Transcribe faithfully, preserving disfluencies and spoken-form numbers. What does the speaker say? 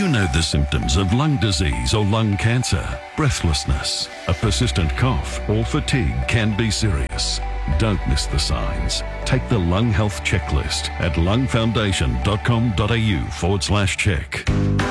know the symptoms of lung disease or lung cancer? Breathlessness, a persistent cough, or fatigue can be serious. Don't miss the signs. Take the Lung Health Checklist at lungfoundation.com.au forward slash check.